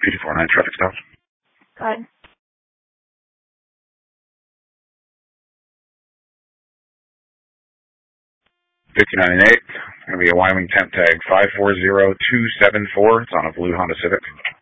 PD49 traffic stop. Go ahead. 59 and 8. It's going to be a Wyoming temp tag 540274. It's on a blue Honda Civic.